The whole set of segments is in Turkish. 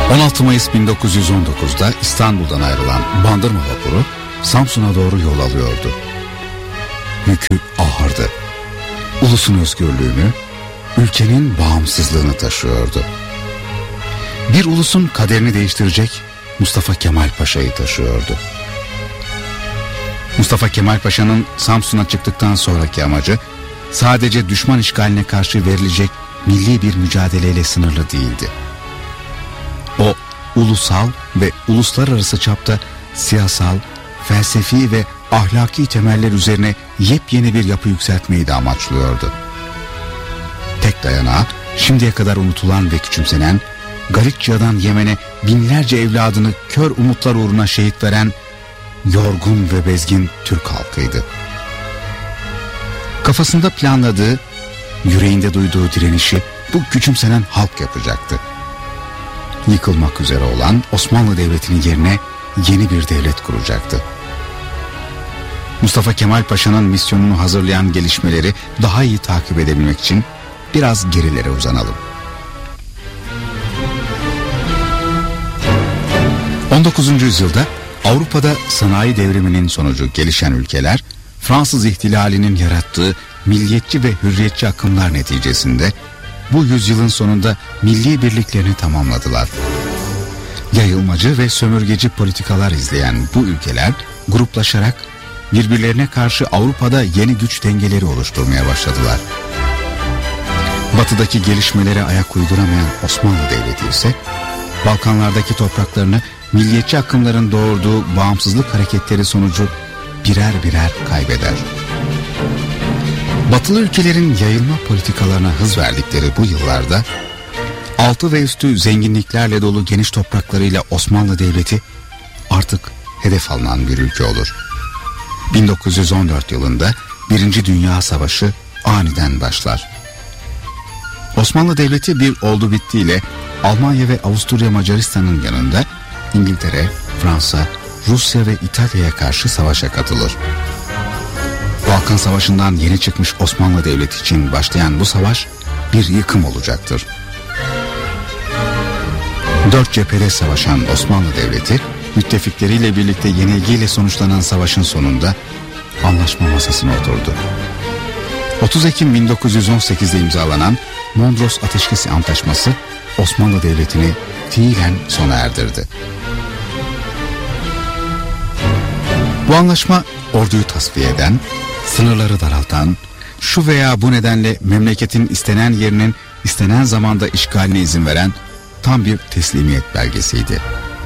16 Mayıs 1919'da İstanbul'dan ayrılan Bandırma vapuru Samsun'a doğru yol alıyordu. Yükü ağırdı. Ulusun özgürlüğünü, ülkenin bağımsızlığını taşıyordu. Bir ulusun kaderini değiştirecek Mustafa Kemal Paşa'yı taşıyordu. Mustafa Kemal Paşa'nın Samsun'a çıktıktan sonraki amacı sadece düşman işgaline karşı verilecek milli bir mücadeleyle sınırlı değildi. O, ulusal ve uluslararası çapta siyasal, felsefi ve ahlaki temeller üzerine yepyeni bir yapı yükseltmeyi de amaçlıyordu. Tek dayanağı şimdiye kadar unutulan ve küçümsenen, Galicia'dan Yemen'e binlerce evladını kör umutlar uğruna şehit veren yorgun ve bezgin Türk halkıydı. Kafasında planladığı, yüreğinde duyduğu direnişi bu küçümsenen halk yapacaktı. Yıkılmak üzere olan Osmanlı Devleti'nin yerine yeni bir devlet kuracaktı. Mustafa Kemal Paşa'nın misyonunu hazırlayan gelişmeleri daha iyi takip edebilmek için biraz gerilere uzanalım. 19. yüzyılda Avrupa'da sanayi devriminin sonucu gelişen ülkeler, Fransız ihtilalinin yarattığı milliyetçi ve hürriyetçi akımlar neticesinde bu yüzyılın sonunda milli birliklerini tamamladılar. Yayılmacı ve sömürgeci politikalar izleyen bu ülkeler gruplaşarak birbirlerine karşı Avrupa'da yeni güç dengeleri oluşturmaya başladılar. Batıdaki gelişmelere ayak uyduramayan Osmanlı Devleti ise Balkanlardaki topraklarını milliyetçi akımların doğurduğu bağımsızlık hareketleri sonucu birer birer kaybeder. Batılı ülkelerin yayılma politikalarına hız verdikleri bu yıllarda altı ve üstü zenginliklerle dolu geniş topraklarıyla Osmanlı Devleti artık hedef alınan bir ülke olur. 1914 yılında 1. Dünya Savaşı aniden başlar. Osmanlı Devleti bir oldu bittiyle Almanya ve Avusturya Macaristan'ın yanında İngiltere, Fransa, Rusya ve İtalya'ya karşı savaşa katılır. Balkan Savaşı'ndan yeni çıkmış Osmanlı Devleti için başlayan bu savaş bir yıkım olacaktır. 4 cephede savaşan Osmanlı Devleti, müttefikleriyle birlikte yenilgiyle sonuçlanan savaşın sonunda anlaşma masasına oturdu. 30 Ekim 1918'de imzalanan Mondros Ateşkes Antlaşması Osmanlı Devleti'ni fiilen sona erdirdi. Bu anlaşma orduyu tasfiye eden, sınırları daraltan, şu veya bu nedenle memleketin istenen yerinin istenen zamanda işgaline izin veren tam bir teslimiyet belgesiydi.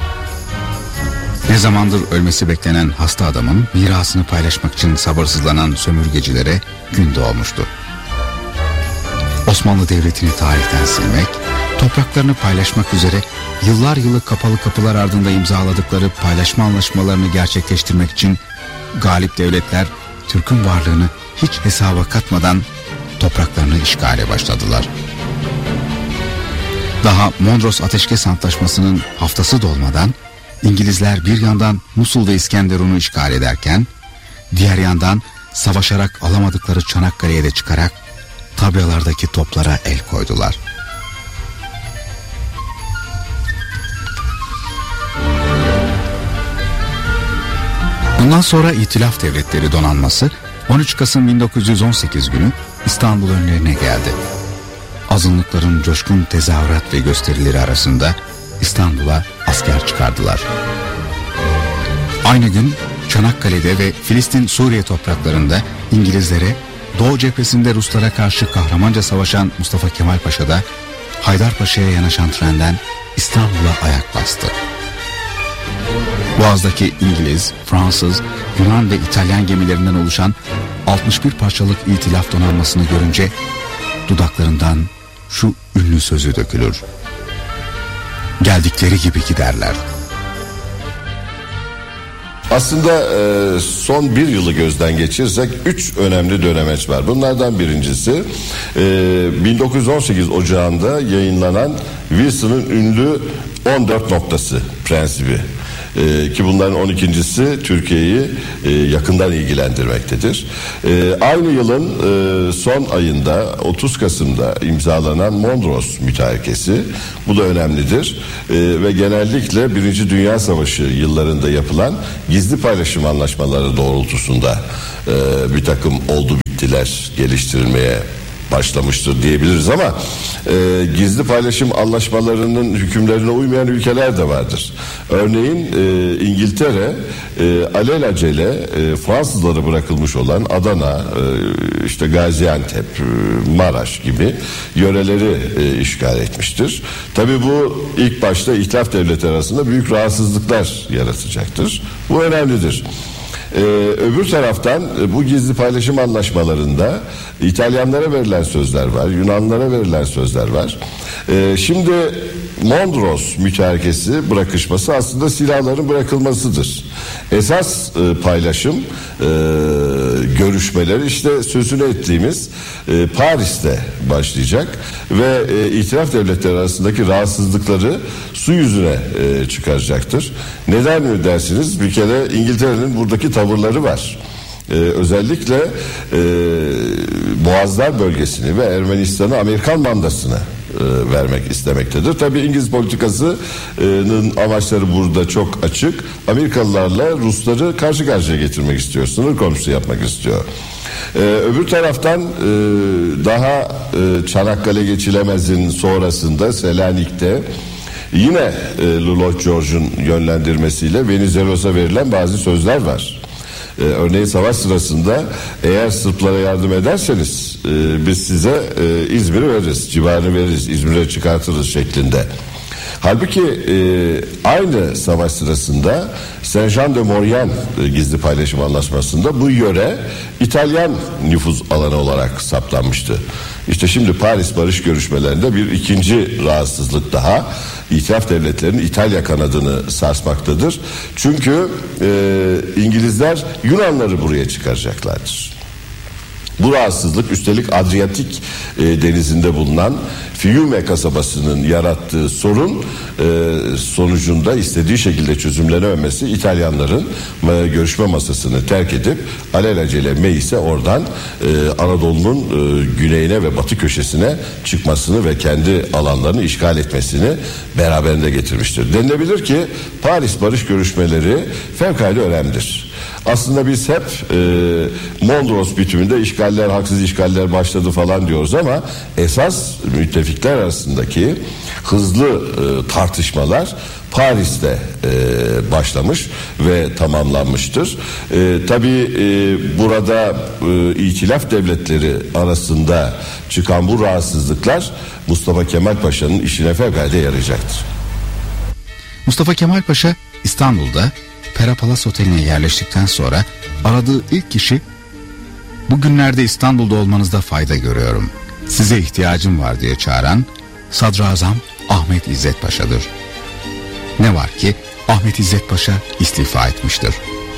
Ne zamandır ölmesi beklenen hasta adamın mirasını paylaşmak için sabırsızlanan sömürgecilere gün doğmuştu. Osmanlı Devleti'ni tarihten silmek, topraklarını paylaşmak üzere yıllar yılı kapalı kapılar ardında imzaladıkları paylaşma anlaşmalarını gerçekleştirmek için galip devletler Türk'ün varlığını hiç hesaba katmadan topraklarını işgale başladılar. Daha Mondros Ateşkes Antlaşması'nın haftası dolmadan İngilizler bir yandan Musul ve İskenderun'u işgal ederken diğer yandan savaşarak alamadıkları Çanakkale'ye de çıkarak tabyalardaki toplara el koydular. Bundan sonra İtilaf Devletleri Donanması 13 Kasım 1918 günü İstanbul önlerine geldi. Azınlıkların coşkun tezahürat ve gösterileri arasında İstanbul'a asker çıkardılar. Aynı gün Çanakkale'de ve Filistin-Suriye topraklarında İngilizlere, Doğu cephesinde Ruslara karşı kahramanca savaşan Mustafa Kemal Paşa da Haydarpaşa'ya yanaşan trenden İstanbul'a ayak bastı. Boğaz'daki İngiliz, Fransız, Yunan ve İtalyan gemilerinden oluşan 61 parçalık İtilaf donanmasını görünce dudaklarından şu ünlü sözü dökülür: geldikleri gibi giderler. Aslında son bir yılı gözden geçirirsek 3 önemli dönemeç var. Bunlardan birincisi 1918 Ocağı'nda yayınlanan Wilson'ın ünlü 14 noktası prensibi. Ki bunların 12.'si Türkiye'yi yakından ilgilendirmektedir. Aynı yılın son ayında 30 Kasım'da imzalanan Mondros Mütarekesi, bu da önemlidir. Ve genellikle 1. Dünya Savaşı yıllarında yapılan gizli paylaşım anlaşmaları doğrultusunda bir takım oldu bittiler geliştirilmeye başlamıştır diyebiliriz ama gizli paylaşım anlaşmalarının hükümlerine uymayan ülkeler de vardır. Örneğin İngiltere alelacele Fransızlara bırakılmış olan Adana, işte Gaziantep, Maraş gibi yöreleri işgal etmiştir. Tabii bu ilk başta İtilaf devletleri arasında büyük rahatsızlıklar yaratacaktır. Bu önemlidir. Öbür taraftan bu gizli paylaşım anlaşmalarında İtalyanlara verilen sözler var, Yunanlara verilen sözler var. Şimdi Mondros mütarekesi, bırakışması aslında silahların bırakılmasıdır. Esas paylaşım görüşmeleri işte sözünü ettiğimiz Paris'te başlayacak ve İtilaf devletleri arasındaki rahatsızlıkları su yüzüne çıkaracaktır. Neden mi dersiniz? Bir kere İngiltere'nin buradaki tavırları var. Özellikle Boğazlar bölgesini ve Ermenistan'ı Amerikan mandasını vermek istemektedir. Tabii İngiliz politikasının amaçları burada çok açık. Amerikalılarla Rusları karşı karşıya getirmek istiyor. Sınır komşusu yapmak istiyor. Öbür taraftan daha Çanakkale Geçilemez'in sonrasında Selanik'te yine Lloyd George'un yönlendirmesiyle Venizelos'a verilen bazı sözler var. Örneğin savaş sırasında eğer Sırplara yardım ederseniz biz size İzmir'i veririz, civarını veririz, İzmir'e çıkartırız şeklinde. Halbuki aynı savaş sırasında Saint-Jean-de-Maurienne gizli paylaşım anlaşmasında bu yöre İtalyan nüfuz alanı olarak saptanmıştı. İşte şimdi Paris barış görüşmelerinde bir ikinci rahatsızlık daha İtilaf devletlerinin İtalya kanadını sarsmaktadır. Çünkü İngilizler Yunanları buraya çıkaracaklardır. Bu rahatsızlık üstelik Adriyatik denizinde bulunan Fiume kasabasının yarattığı sorun sonucunda istediği şekilde çözümlenememesi İtalyanların görüşme masasını terk edip alelacele Meis'e oradan Anadolu'nun güneyine ve batı köşesine çıkmasını ve kendi alanlarını işgal etmesini beraberinde getirmiştir. Denilebilir ki Paris barış görüşmeleri fevkalade önemlidir. Aslında biz hep Mondros bitiminde işgaller, haksız işgaller başladı falan diyoruz ama esas müttefikler arasındaki hızlı tartışmalar Paris'te başlamış ve tamamlanmıştır. Tabii burada İtilaf devletleri arasında çıkan bu rahatsızlıklar Mustafa Kemal Paşa'nın işine fevkalade yarayacaktır. Mustafa Kemal Paşa İstanbul'da Pera Palace Oteli'ne yerleştikten sonra aradığı ilk kişi, "Bugünlerde İstanbul'da olmanızda fayda görüyorum, size ihtiyacım var" diye çağıran Sadrazam Ahmet İzzet Paşa'dır. Ne var ki Ahmet İzzet Paşa istifa etmiştir.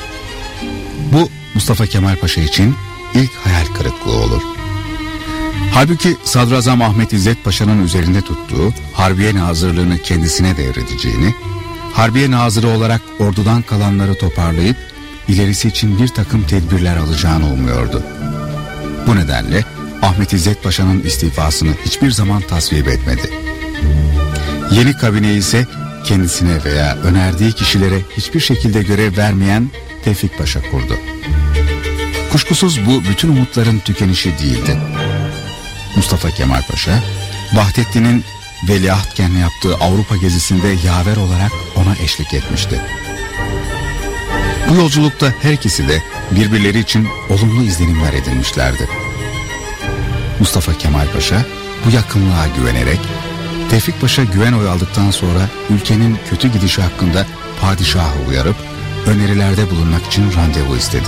Bu Mustafa Kemal Paşa için ilk hayal kırıklığı olur. Halbuki Sadrazam Ahmet İzzet Paşa'nın üzerinde tuttuğu Harbiye Nazırlığını kendisine devredeceğini, Harbiye Nazırı olarak ordudan kalanları toparlayıp ilerisi için bir takım tedbirler alacağını umuyordu. Bu nedenle Ahmet İzzet Paşa'nın istifasını hiçbir zaman tasvip etmedi. Yeni kabineyi ise kendisine veya önerdiği kişilere hiçbir şekilde görev vermeyen Tevfik Paşa kurdu. Kuşkusuz bu bütün umutların tükenişi değildi. Mustafa Kemal Paşa, Vahdettin'in veliahtken yaptığı Avrupa gezisinde yaver olarak ona eşlik etmişti. Bu yolculukta her ikisi de birbirleri için olumlu izlenimler edinmişlerdi. Mustafa Kemal Paşa bu yakınlığa güvenerek Tevfik Paşa güven oy aldıktan sonra ülkenin kötü gidişi hakkında padişahı uyarıp önerilerde bulunmak için randevu istedi.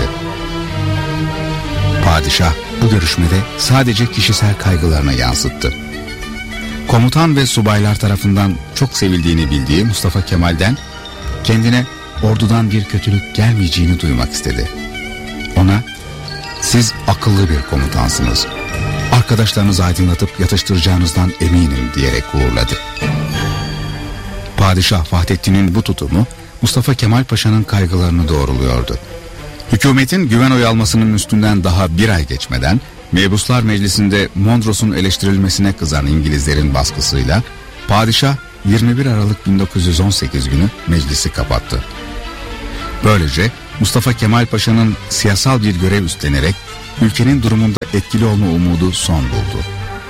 Padişah bu görüşmede sadece kişisel kaygılarını yansıttı. Komutan ve subaylar tarafından çok sevildiğini bildiği Mustafa Kemal'den kendine ordudan bir kötülük gelmeyeceğini duymak istedi. Ona, "Siz akıllı bir komutansınız, arkadaşlarınızı aydınlatıp yatıştıracağınızdan eminim" diyerek uğurladı. Padişah Vahdettin'in bu tutumu Mustafa Kemal Paşa'nın kaygılarını doğruluyordu. Hükümetin güven oyu almasının üstünden daha bir ay geçmeden Mebuslar Meclisi'nde Mondros'un eleştirilmesine kızan İngilizlerin baskısıyla padişah 21 Aralık 1918 günü meclisi kapattı. Böylece Mustafa Kemal Paşa'nın siyasal bir görev üstlenerek ülkenin durumunda etkili olma umudu son buldu.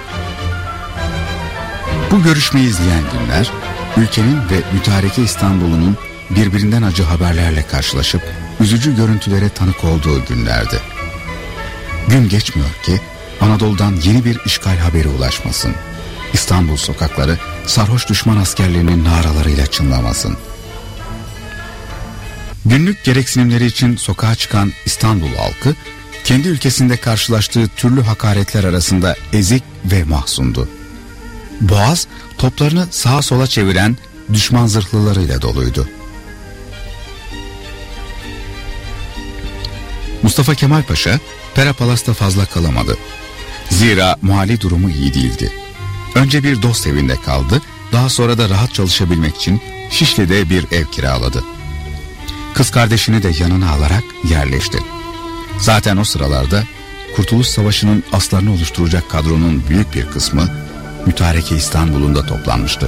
Bu görüşmeyi izleyen günler, ülkenin ve mütareke İstanbul'un birbirinden acı haberlerle karşılaşıp üzücü görüntülere tanık olduğu günlerdi. Gün geçmiyor ki Anadolu'dan yeni bir işgal haberi ulaşmasın. İstanbul sokakları sarhoş düşman askerlerinin naralarıyla çınlamasın. Günlük gereksinimleri için sokağa çıkan İstanbul halkı, kendi ülkesinde karşılaştığı türlü hakaretler arasında ezik ve mahzundu. Boğaz, toplarını sağa sola çeviren düşman zırhlılarıyla doluydu. Mustafa Kemal Paşa, Pera Palas'ta fazla kalamadı. Zira mali durumu iyi değildi. Önce bir dost evinde kaldı, daha sonra da rahat çalışabilmek için Şişli'de bir ev kiraladı. Kız kardeşini de yanına alarak yerleşti. Zaten o sıralarda Kurtuluş Savaşı'nın aslarını oluşturacak kadronun büyük bir kısmı mütareke İstanbul'unda toplanmıştı.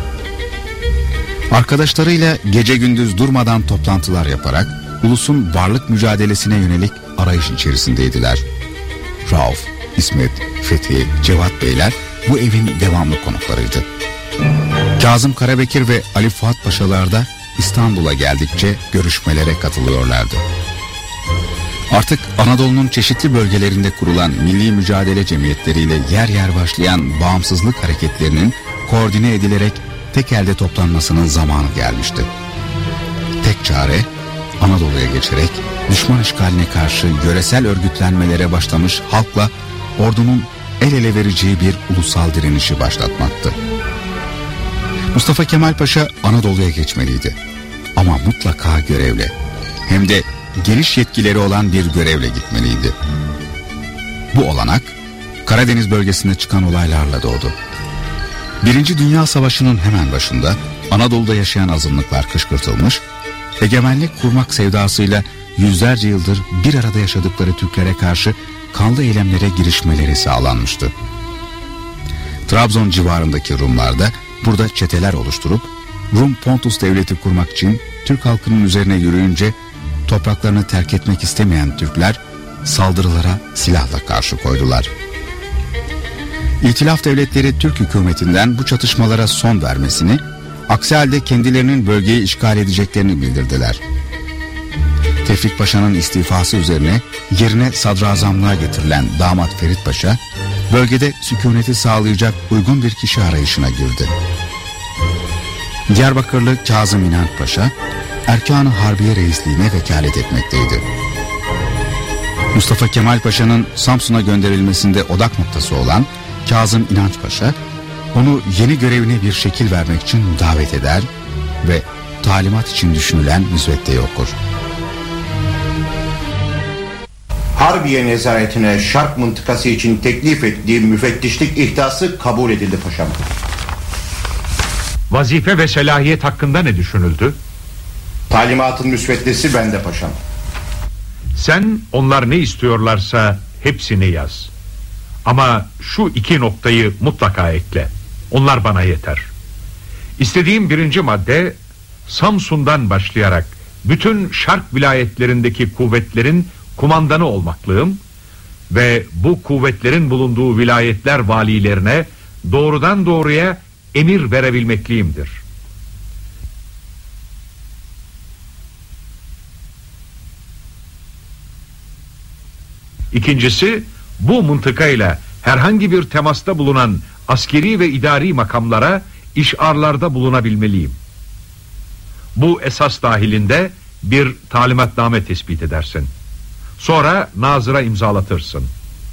Arkadaşlarıyla gece gündüz durmadan toplantılar yaparak ulusun varlık mücadelesine yönelik arayış içerisindeydiler. Rauf, İsmet, Fethi, Cevat Beyler bu evin devamlı konuklarıydı. Kazım Karabekir ve Ali Fuat Paşalar da İstanbul'a geldikçe görüşmelere katılıyorlardı. Artık Anadolu'nun çeşitli bölgelerinde kurulan milli mücadele cemiyetleriyle yer yer başlayan bağımsızlık hareketlerinin koordine edilerek tek elde toplanmasının zamanı gelmişti. Tek çare Anadolu'ya geçerek düşman işgaline karşı yöresel örgütlenmelere başlamış halkla ordunun el ele vereceği bir ulusal direnişi başlatmaktı. Mustafa Kemal Paşa Anadolu'ya geçmeliydi. Ama mutlaka görevle, hem de geniş yetkileri olan bir görevle gitmeliydi. Bu olanak Karadeniz bölgesinde çıkan olaylarla doğdu. Birinci Dünya Savaşı'nın hemen başında Anadolu'da yaşayan azınlıklar kışkırtılmış, egemenlik kurmak sevdasıyla yüzlerce yıldır bir arada yaşadıkları Türklere karşı kanlı eylemlere girişmeleri sağlanmıştı. Trabzon civarındaki Rumlar da burada çeteler oluşturup Rum Pontus devleti kurmak için Türk halkının üzerine yürüyünce topraklarını terk etmek istemeyen Türkler saldırılara silahla karşı koydular. İtilaf devletleri Türk hükümetinden bu çatışmalara son vermesini, aksi halde kendilerinin bölgeyi işgal edeceklerini bildirdiler. Tevfik Paşa'nın istifası üzerine yerine sadrazamlığa getirilen damat Ferit Paşa, bölgede sükuneti sağlayacak uygun bir kişi arayışına girdi. Diyarbakırlı Kazım İnanç Paşa, Erkan-ı Harbiye Reisliğine vekalet etmekteydi. Mustafa Kemal Paşa'nın Samsun'a gönderilmesinde odak noktası olan Kazım İnanç Paşa, onu yeni görevine bir şekil vermek için davet eder ve talimat için düşünülen müsveddeyi okur. Harbiye nezaretine Şark mıntıkası için teklif ettiği müfettişlik ihdası kabul edildi paşam. Vazife ve selahiyet hakkında ne düşünüldü? Talimatın müsveddesi bende paşam. Sen onlar ne istiyorlarsa hepsini yaz. Ama şu 2 noktayı mutlaka ekle. Onlar bana yeter. İstediğim 1. madde, Samsun'dan başlayarak bütün Şark vilayetlerindeki kuvvetlerin kumandanı olmaklığım ve bu kuvvetlerin bulunduğu vilayetler valilerine doğrudan doğruya emir verebilmekliyimdir. İkincisi, bu mıntıkayla herhangi bir temasta bulunan askeri ve idari makamlara işarlarda bulunabilmeliyim. Bu esas dahilinde bir talimatname tespit edersin. Sonra nazıra imzalatırsın.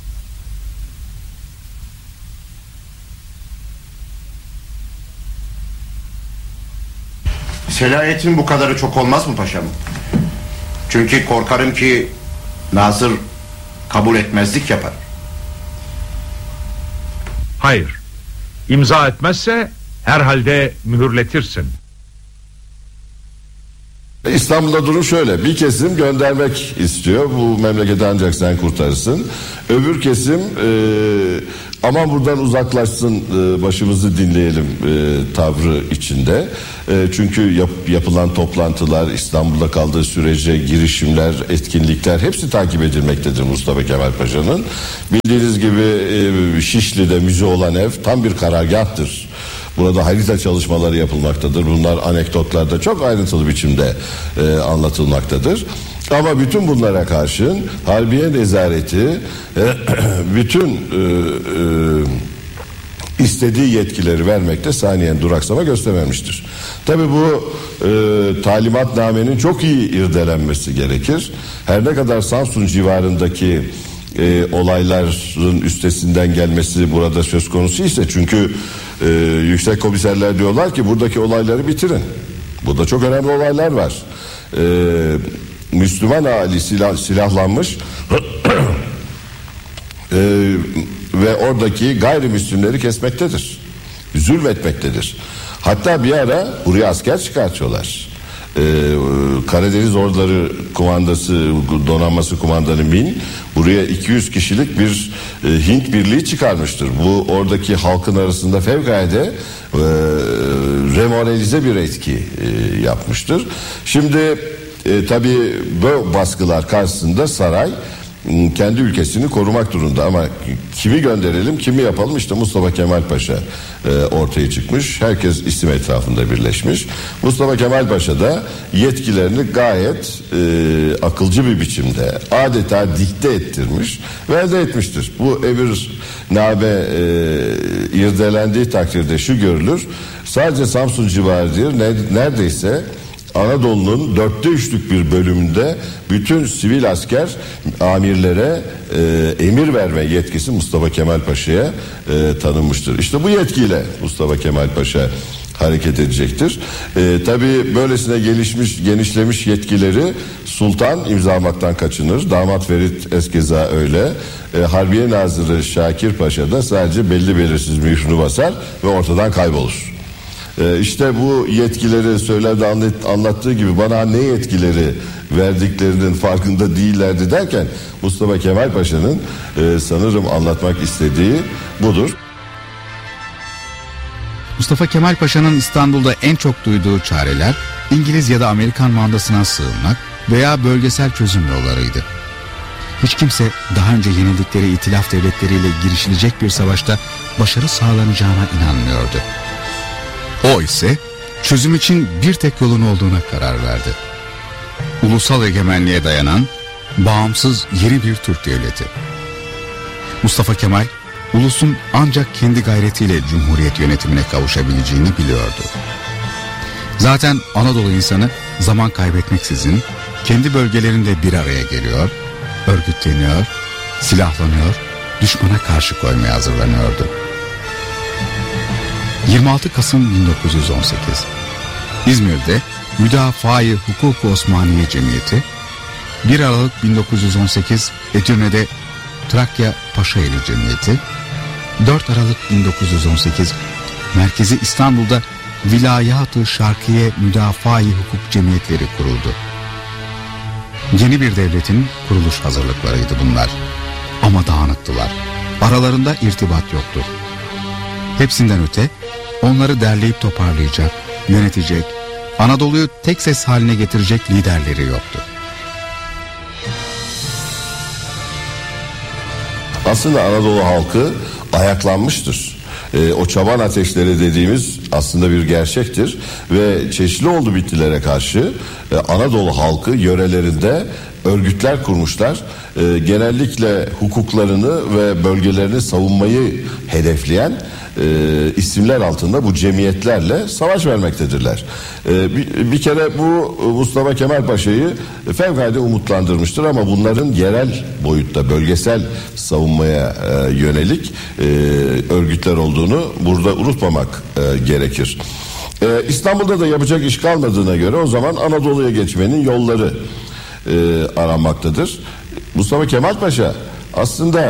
Selahiyetin bu kadarı çok olmaz mı paşam? Çünkü korkarım ki nazır kabul etmezlik yapar. Hayır. İmza etmezse herhalde mühürletirsin. İstanbul'da durum şöyle: bir kesim göndermek istiyor, bu memleketi ancak sen kurtarırsın. Öbür kesim aman buradan uzaklaşsın, başımızı dinleyelim tavrı içinde. Çünkü yapılan toplantılar, İstanbul'da kaldığı sürece girişimler, etkinlikler hepsi takip edilmektedir Mustafa Kemal Paşa'nın. Bildiğiniz gibi Şişli'de müze olan ev tam bir karargahtır. Burada harita çalışmaları yapılmaktadır. Bunlar anekdotlarda çok ayrıntılı biçimde anlatılmaktadır. Ama bütün bunlara karşın Harbiye Nezareti bütün istediği yetkileri vermekte saniyen duraksama göstermemiştir. Tabii bu talimatnamenin çok iyi irdelenmesi gerekir. Her ne kadar Samsun civarındaki olayların üstesinden gelmesi burada söz konusu ise, çünkü yüksek komiserler diyorlar ki buradaki olayları bitirin. Burada çok önemli olaylar var. Müslüman ahali silahlanmış ve oradaki gayrimüslimleri kesmektedir, zulmetmektedir. Hatta bir ara buraya asker çıkartıyorlar. Karadeniz Orduları Kumandası, Donanması Kumandanı Min buraya 200 kişilik bir Hint birliği çıkarmıştır. Bu oradaki halkın arasında fevkalade remoralize bir etki yapmıştır. Şimdi tabii bu baskılar karşısında saray kendi ülkesini korumak durumunda, ama kimi gönderelim, kimi yapalım? İşte Mustafa Kemal Paşa ortaya çıkmış. Herkes isim etrafında birleşmiş. Mustafa Kemal Paşa da yetkilerini gayet akılcı bir biçimde adeta dikte ettirmiş ve elde etmiştir. Bu emirname irdelendiği takdirde şu görülür: sadece Samsun civarı değil, neredeyse Anadolu'nun 3/4 bir bölümünde bütün sivil asker amirlere emir verme yetkisi Mustafa Kemal Paşa'ya tanınmıştır. İşte bu yetkiyle Mustafa Kemal Paşa hareket edecektir. Tabii böylesine genişlemiş yetkileri sultan imzalamaktan kaçınır. Damat Ferit eskeza öyle. Harbiye Nazırı Şakir Paşa da sadece belli belirsiz mührünü basar ve ortadan kaybolur. İşte bu yetkileri söylerde anlattığı gibi bana ne yetkileri verdiklerinin farkında değillerdi derken Mustafa Kemal Paşa'nın sanırım anlatmak istediği budur. Mustafa Kemal Paşa'nın İstanbul'da en çok duyduğu çareler İngiliz ya da Amerikan mandasına sığınmak veya bölgesel çözüm yollarıydı. Hiç kimse daha önce yenildikleri itilaf devletleriyle girişilecek bir savaşta başarı sağlanacağına inanmıyordu. O ise çözüm için bir tek yolun olduğuna karar verdi: ulusal egemenliğe dayanan bağımsız yeni bir Türk devleti. Mustafa Kemal, ulusun ancak kendi gayretiyle cumhuriyet yönetimine kavuşabileceğini biliyordu. Zaten Anadolu insanı zaman kaybetmeksizin kendi bölgelerinde bir araya geliyor, örgütleniyor, silahlanıyor, düşmana karşı koymaya hazırlanıyordu. 26 Kasım 1918 İzmir'de Müdafaa-i Hukuk-u Osmaniye Cemiyeti, 1 Aralık 1918 Edirne'de Trakya Paşaeli Cemiyeti, 4 Aralık 1918 Merkezi İstanbul'da Vilayat-ı Şarkiye Müdafaa-i Hukuk Cemiyetleri kuruldu. Yeni bir devletin kuruluş hazırlıklarıydı bunlar. Ama dağınıktılar. Aralarında irtibat yoktu. Hepsinden öte onları derleyip toparlayacak, yönetecek, Anadolu'yu tek ses haline getirecek liderleri yoktu. Aslında Anadolu halkı ayaklanmıştır. O çoban ateşleri dediğimiz aslında bir gerçektir ve çeşitli oldu bitlilere karşı Anadolu halkı yörelerinde örgütler kurmuşlar. Genellikle hukuklarını ve bölgelerini savunmayı hedefleyen isimler altında bu cemiyetlerle savaş vermektedirler. Bir kere bu Mustafa Kemal Paşa'yı fevkalade umutlandırmıştır, ama bunların yerel boyutta bölgesel savunmaya yönelik örgütler olduğunu burada unutmamak gerekir. İstanbul'da da yapacak iş kalmadığına göre o zaman Anadolu'ya geçmenin yolları aranmaktadır. Mustafa Kemal Paşa aslında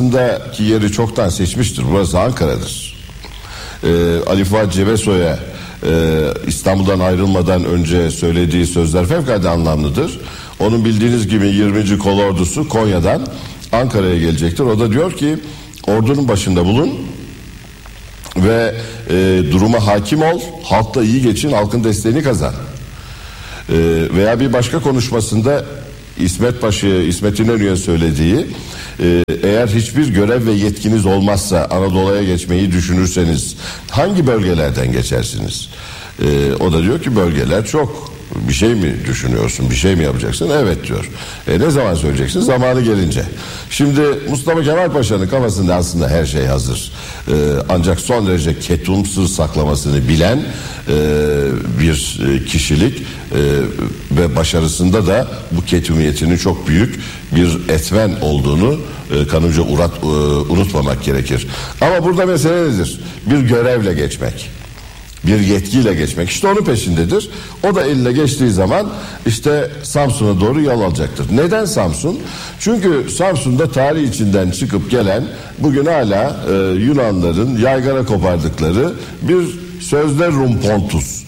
kafasındaki yeri çoktan seçmiştir. Burası Ankara'dır. Ali Fuat Cebesoy'a İstanbul'dan ayrılmadan önce söylediği sözler fevkalade anlamlıdır. Onun bildiğiniz gibi 20. Kolordusu Konya'dan Ankara'ya gelecektir. O da diyor ki ordunun başında bulun ve duruma hakim ol, halkla iyi geçin, halkın desteğini kazan. Veya bir başka konuşmasında İsmet İnönü'ye söylediği, eğer hiçbir görev ve yetkiniz olmazsa Anadolu'ya geçmeyi düşünürseniz hangi bölgelerden geçersiniz? O da diyor ki bölgeler çok. Bir şey mi düşünüyorsun, bir şey mi yapacaksın? Evet diyor. Ne zaman söyleyeceksin? Zamanı gelince. Şimdi Mustafa Kemal Paşa'nın kafasında aslında her şey hazır. Ancak son derece ketum, sır saklamasını bilen bir kişilik ve başarısında da bu ketumiyetinin çok büyük bir etmen olduğunu kanımca unutmamak gerekir. Ama burada mesele nedir? Bir görevle geçmek, bir yetkiyle geçmek. İşte onun peşindedir. O da eline geçtiği zaman işte Samsun'a doğru yol alacaktır. Neden Samsun? Çünkü Samsun'da tarih içinden çıkıp gelen, bugün hala Yunanların yaygara kopardıkları bir sözde Rumpontus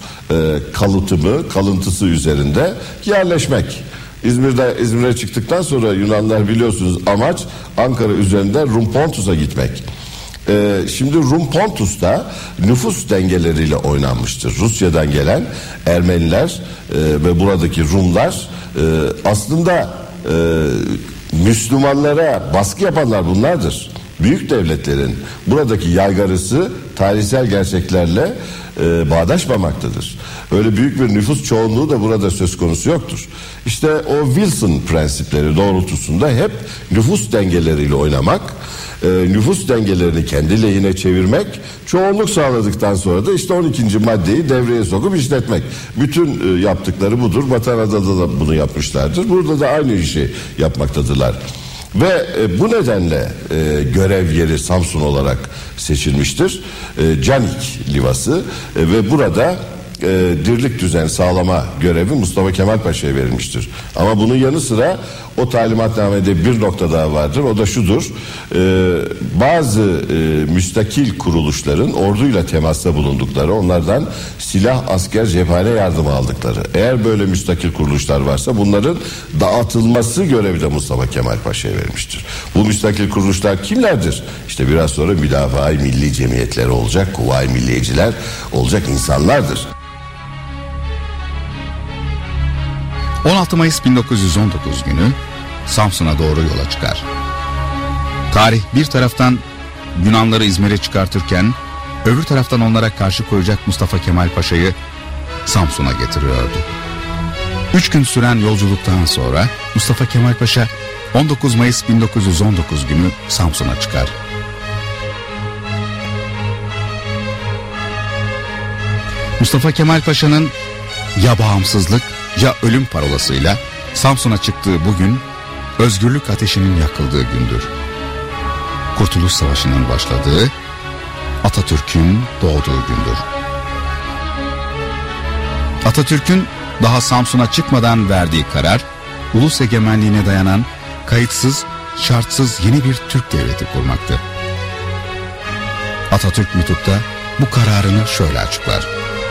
kalıntısı üzerinde yerleşmek. İzmir'e çıktıktan sonra Yunanlar biliyorsunuz amaç Ankara üzerinden Rumpontus'a gitmek. Şimdi Rumpontus'ta nüfus dengeleriyle oynanmıştır. Rusya'dan gelen Ermeniler ve buradaki Rumlar aslında Müslümanlara baskı yapanlar bunlardır. Büyük devletlerin buradaki yaygarısı tarihsel gerçeklerle bağdaşmamaktadır. Öyle büyük bir nüfus çoğunluğu da burada söz konusu yoktur. İşte o Wilson prensipleri doğrultusunda hep nüfus dengeleriyle oynamak, nüfus dengelerini kendi lehine çevirmek, çoğunluk sağladıktan sonra da işte 12. maddeyi devreye sokup işletmek. Bütün yaptıkları budur. Batı Anadolu'da da bunu yapmışlardır. Burada da aynı işi yapmaktadırlar. Ve bu nedenle görev yeri Samsun olarak seçilmiştir. Canik Livası ve burada dirlik düzen sağlama görevi Mustafa Kemal Paşa'ya verilmiştir. Ama bunun yanı sıra o talimatnamede bir nokta daha vardır. O da şudur. Bazı müstakil kuruluşların orduyla temasta bulundukları, onlardan silah, asker, cephane yardımı aldıkları. Eğer böyle müstakil kuruluşlar varsa bunların dağıtılması görevi de Mustafa Kemal Paşa'ya verilmiştir. Bu müstakil kuruluşlar kimlerdir? İşte biraz sonra Müdafaa-i Milli Cemiyetleri olacak, Kuvayi Milliyeciler olacak insanlardır. 16 Mayıs 1919 günü Samsun'a doğru yola çıkar. Tarih bir taraftan Yunanları İzmir'e çıkartırken öbür taraftan onlara karşı koyacak Mustafa Kemal Paşa'yı Samsun'a getiriyordu. 3 gün süren yolculuktan sonra Mustafa Kemal Paşa 19 Mayıs 1919 günü Samsun'a çıkar. Mustafa Kemal Paşa'nın ya bağımsızlık ya ölüm parolasıyla Samsun'a çıktığı bugün özgürlük ateşinin yakıldığı gündür. Kurtuluş Savaşı'nın başladığı, Atatürk'ün doğduğu gündür. Atatürk'ün daha Samsun'a çıkmadan verdiği karar, ulus egemenliğine dayanan kayıtsız, şartsız yeni bir Türk devleti kurmaktı. Atatürk Mektup'ta bu kararını şöyle açıklar.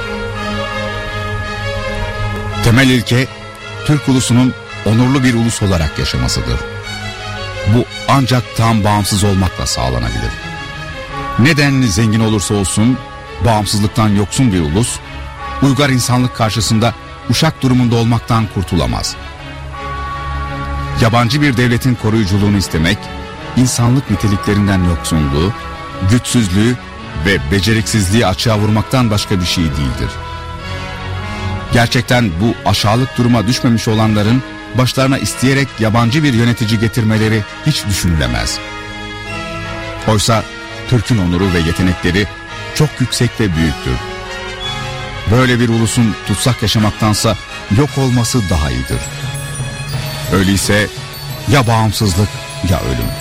Temel ilke, Türk ulusunun onurlu bir ulus olarak yaşamasıdır. Bu ancak tam bağımsız olmakla sağlanabilir. Ne denli zengin olursa olsun, bağımsızlıktan yoksun bir ulus, uygar insanlık karşısında uşak durumunda olmaktan kurtulamaz. Yabancı bir devletin koruyuculuğunu istemek, insanlık niteliklerinden yoksunluğu, güçsüzlüğü ve beceriksizliği açığa vurmaktan başka bir şey değildir. Gerçekten bu aşağılık duruma düşmemiş olanların başlarına isteyerek yabancı bir yönetici getirmeleri hiç düşünülemez. Oysa Türk'ün onuru ve yetenekleri çok yüksek ve büyüktür. Böyle bir ulusun tutsak yaşamaktansa yok olması daha iyidir. Öyleyse ya bağımsızlık ya ölüm.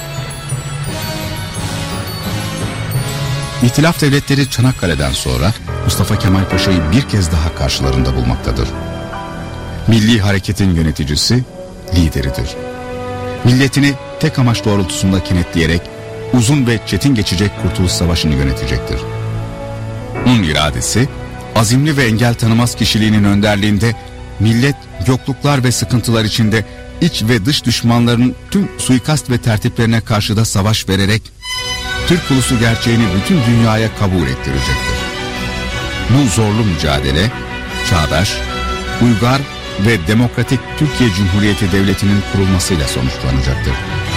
İtilaf devletleri Çanakkale'den sonra Mustafa Kemal Paşa'yı bir kez daha karşılarında bulmaktadır. Milli hareketin yöneticisi, lideridir. Milletini tek amaç doğrultusunda kenetleyerek uzun ve çetin geçecek Kurtuluş Savaşı'nı yönetecektir. Onun iradesi azimli ve engel tanımaz kişiliğinin önderliğinde millet yokluklar ve sıkıntılar içinde iç ve dış düşmanların tüm suikast ve tertiplerine karşı da savaş vererek Türk ulusu gerçeğini bütün dünyaya kabul ettirecektir. Bu zorlu mücadele çağdaş, uygar ve demokratik Türkiye Cumhuriyeti Devleti'nin kurulmasıyla sonuçlanacaktır.